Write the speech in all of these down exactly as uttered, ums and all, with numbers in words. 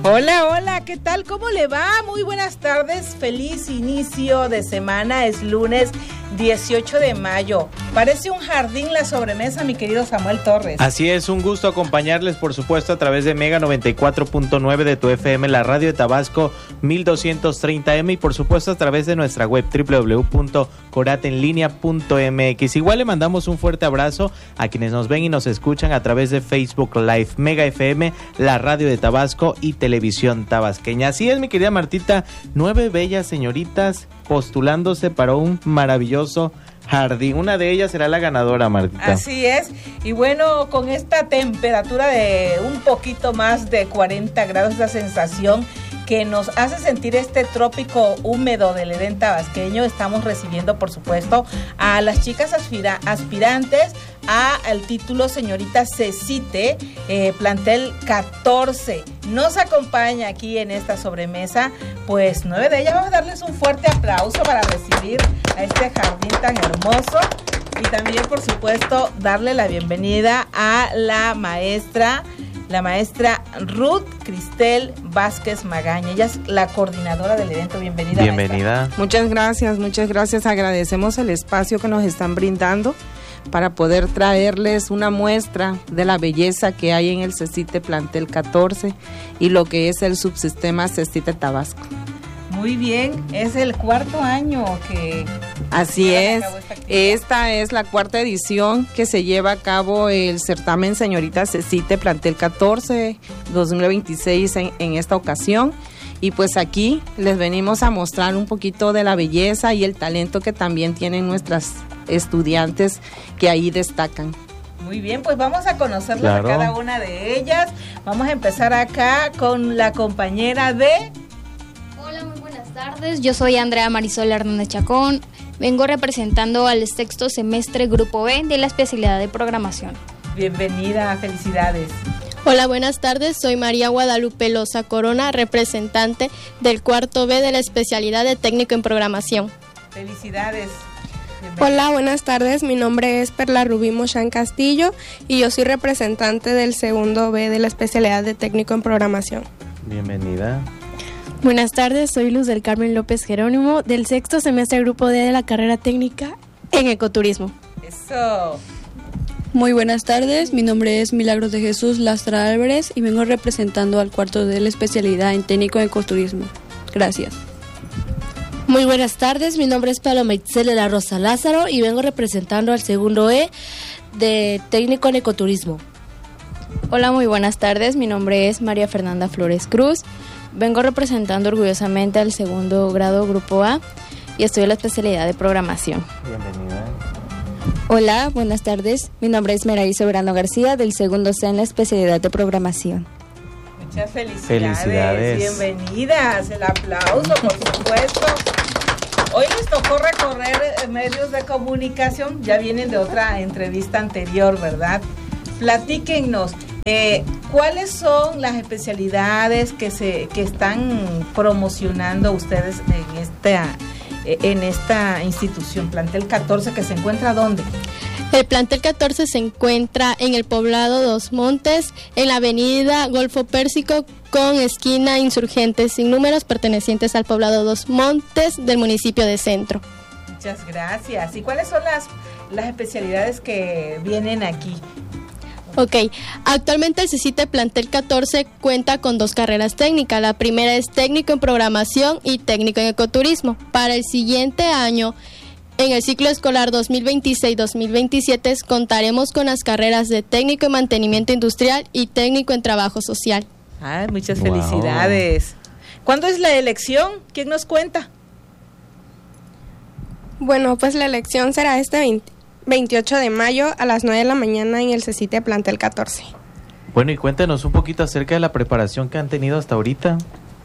Hola, hola, ¿qué tal? ¿Cómo le va? Muy buenas tardes, feliz inicio de semana, es lunes dieciocho de mayo. Parece un jardín la sobremesa, mi querido Samuel Torres. Así es, un gusto acompañarles, por supuesto, a través de Mega noventa y cuatro punto nueve de tu F M, la radio de Tabasco mil doscientos treinta M y por supuesto a través de nuestra web doble u doble u doble u punto coratenlinea punto m x. Igual le mandamos un fuerte abrazo a quienes nos ven y nos escuchan a través de Facebook Live, Mega F M, la radio de Tabasco y Televisión Tabasqueña. Así es, mi querida Martita, nueve bellas señoritas postulándose para un maravilloso jardín. Una de ellas será la ganadora, Martita. Así es. Y bueno, con esta temperatura de un poquito más de cuarenta grados, esa sensación que nos hace sentir este trópico húmedo del Edén tabasqueño, estamos recibiendo, por supuesto, a las chicas aspira- aspirantes a el título señorita Cecite, eh, plantel catorce. Nos acompaña aquí en esta sobremesa, pues nueve de ellas. Vamos a darles un fuerte aplauso para recibir a este jardín tan hermoso. Y también, por supuesto, darle la bienvenida a la maestra la maestra Ruth Cristel Vázquez Magaña. Ella es la coordinadora del evento. Bienvenida. Bienvenida. Maestra. Muchas gracias, muchas gracias. Agradecemos el espacio que nos están brindando para poder traerles una muestra de la belleza que hay en el Cecite Plantel catorce y lo que es el subsistema Cecite Tabasco. Muy bien, es el cuarto año que... Así es, esta es la cuarta edición que se lleva a cabo el certamen Señorita Cecite Plantel catorce dos mil veintiséis en, en esta ocasión. Y pues aquí les venimos a mostrar un poquito de la belleza y el talento que también tienen nuestras estudiantes que ahí destacan. Muy bien, pues vamos a conocerlas Claro. a cada una de ellas. Vamos a empezar acá con la compañera de... Hola, muy buenas tardes. Yo soy Andrea Marisol Hernández Chacón. Vengo representando al sexto semestre Grupo B de la especialidad de programación. Bienvenida, felicidades. Hola, buenas tardes. Soy María Guadalupe Loza Corona, representante del cuarto B de la especialidad de técnico en programación. Felicidades. Bienvenida. Hola, buenas tardes. Mi nombre es Perla Rubí Mochán Castillo y yo soy representante del segundo B de la especialidad de técnico en programación. Bienvenida. Buenas tardes, soy Luz del Carmen López Jerónimo, del sexto semestre Grupo D de la carrera técnica en ecoturismo. Eso. Muy buenas tardes, mi nombre es Milagros de Jesús Lastra Álvarez y vengo representando al cuarto de la especialidad en técnico en ecoturismo. Gracias. Muy buenas tardes, mi nombre es Paloma Itzel de la Rosa Lázaro y vengo representando al segundo E de técnico en ecoturismo. Hola, muy buenas tardes. Mi nombre es María Fernanda Flores Cruz. Vengo representando orgullosamente al segundo grado Grupo A y estoy en la especialidad de programación. Bienvenida. Hola, buenas tardes. Mi nombre es Meraí Soberano García, del segundo C en la especialidad de programación. Muchas felicidades. Felicidades. Bienvenidas. El aplauso, por supuesto. Hoy les tocó recorrer medios de comunicación. Ya vienen de otra entrevista anterior, ¿verdad? Platíquennos. Eh, ¿Cuáles son las especialidades que se que están promocionando ustedes en esta en esta institución Plantel catorce, que se encuentra dónde? El plantel catorce se encuentra en el poblado Dos Montes, en la avenida Golfo Pérsico con esquina Insurgentes, sin números, pertenecientes al poblado Dos Montes del municipio de Centro. Muchas gracias. ¿Y cuáles son las las especialidades que vienen aquí? Ok, actualmente el Cecite Plantel catorce cuenta con dos carreras técnicas. La primera es técnico en programación y técnico en ecoturismo. Para el siguiente año, en el ciclo escolar dos mil veintiséis dos mil veintisiete, contaremos con las carreras de técnico en mantenimiento industrial y técnico en trabajo social. Ay, muchas Wow. felicidades. ¿Cuándo es la elección? ¿Quién nos cuenta? Bueno, pues la elección será este veinte veintiocho de mayo a las nueve de la mañana en el Cecite Plantel catorce. Bueno, y cuéntanos un poquito acerca de la preparación que han tenido hasta ahorita.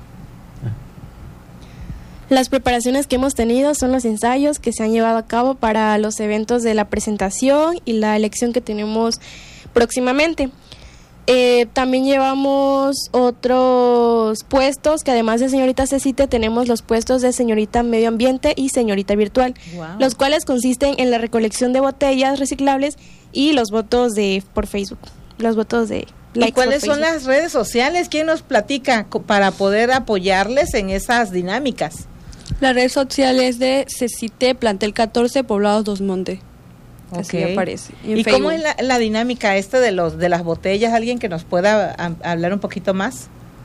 Las preparaciones que hemos tenido son los ensayos que se han llevado a cabo para los eventos de la presentación y la elección que tenemos próximamente. Eh, también llevamos otros puestos que además de señorita Cecite tenemos los puestos de señorita Medio Ambiente y señorita Virtual, Wow. los cuales consisten en la recolección de botellas reciclables y los votos de por Facebook, los votos de ¿Y cuáles son las redes sociales? ¿Quién nos platica para poder apoyarles en esas dinámicas? La red social es de CECITE Plantel catorce, Poblados Dos Monte. Así Okay. aparece. ¿Y Facebook. Cómo es la, la dinámica esta de los de las botellas? ¿Alguien que nos pueda a, hablar un poquito más?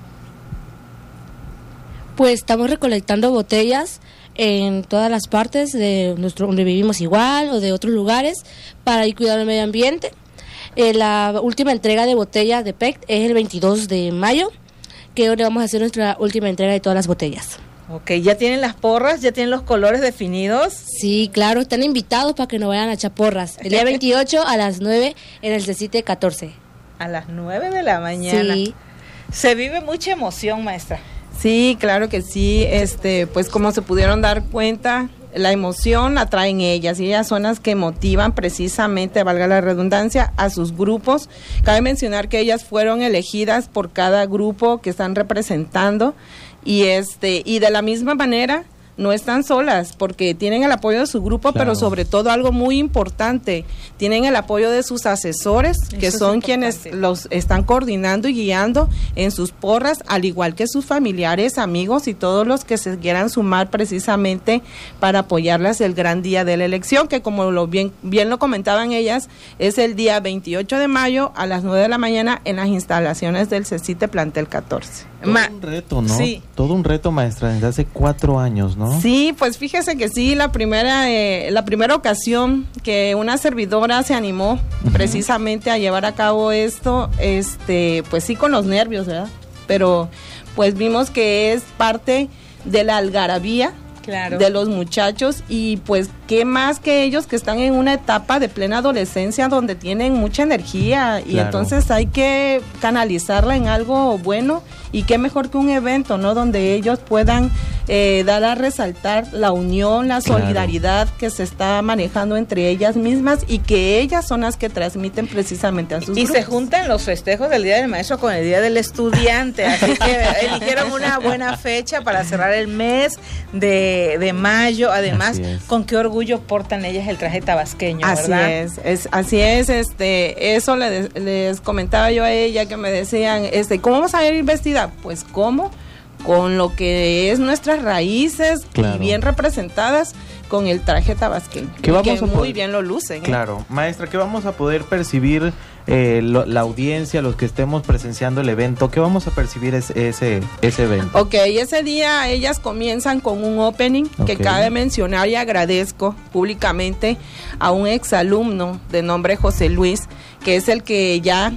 Pues estamos recolectando botellas en todas las partes de nuestro donde vivimos igual o de otros lugares para ir cuidando el medio ambiente. Eh, la última entrega de botellas de P E C es el veintidós de mayo, que ahora vamos a hacer nuestra última entrega de todas las botellas. Ok, ¿ya tienen las porras? ¿Ya tienen los colores definidos? Sí, claro, están invitados para que no vayan a echar porras. El día veintiocho a las nueve en el CECITE catorce. A las nueve de la mañana. Sí. Se vive mucha emoción, maestra. Sí, claro que sí, este, pues como se pudieron dar cuenta, la emoción la traen ellas y ellas son las que motivan precisamente, valga la redundancia, a sus grupos. Cabe mencionar que ellas fueron elegidas por cada grupo que están representando y este y de la misma manera no están solas porque tienen el apoyo de su grupo, claro. Pero sobre todo algo muy importante, tienen el apoyo de sus asesores, Eso que son quienes los están coordinando y guiando en sus porras, al igual que sus familiares, amigos y todos los que se quieran sumar precisamente para apoyarlas el gran día de la elección, que como lo bien, bien lo comentaban ellas, es el día veintiocho de mayo a las nueve de la mañana en las instalaciones del CECITE Plantel catorce. Todo Ma- un reto, ¿no? Sí. Todo un reto, maestra, desde hace cuatro años, ¿no? Sí, pues fíjese que sí, la primera eh, la primera ocasión que una servidora se animó uh-huh. precisamente a llevar a cabo esto, este, pues sí con los nervios, ¿verdad? Pero pues vimos que es parte de la algarabía. Claro. De los muchachos y pues qué más que ellos que están en una etapa de plena adolescencia donde tienen mucha energía y claro. Entonces hay que canalizarla en algo bueno y qué mejor que un evento, ¿no? Donde ellos puedan eh, dar a resaltar la unión, la solidaridad claro. que se está manejando entre ellas mismas y que ellas son las que transmiten precisamente a sus y grupos. Se juntan los festejos del Día del Maestro con el Día del Estudiante, así que eligieron una buena fecha para cerrar el mes de de mayo, además con qué orgullo portan ellas el traje tabasqueño, así ¿verdad? Es, es, así es, este, eso les, les comentaba yo a ella que me decían, este, ¿cómo vamos a ir vestida? Pues ¿cómo? Con lo que es nuestras raíces claro. y bien representadas con el traje tabasqueño, que vamos que a muy poder, bien lo lucen. Claro, ¿eh? Maestra, ¿qué vamos a poder percibir eh, lo, la audiencia, los que estemos presenciando el evento? ¿Qué vamos a percibir es, ese, ese evento? Ok, ese día ellas comienzan con un opening okay. que cabe mencionar y agradezco públicamente a un exalumno de nombre José Luis, que es el que ya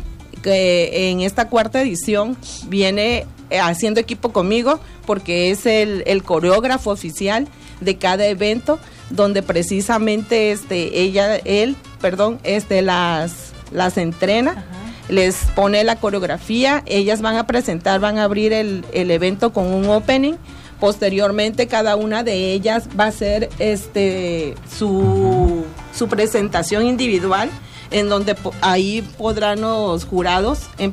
que en esta cuarta edición viene haciendo equipo conmigo porque es el, el coreógrafo oficial de cada evento donde precisamente este ella él perdón este las las entrena. Ajá. Les pone la coreografía, ellas van a presentar, van a abrir el, el evento con un opening. Posteriormente cada una de ellas va a hacer este su su presentación individual en donde po- ahí podrán los jurados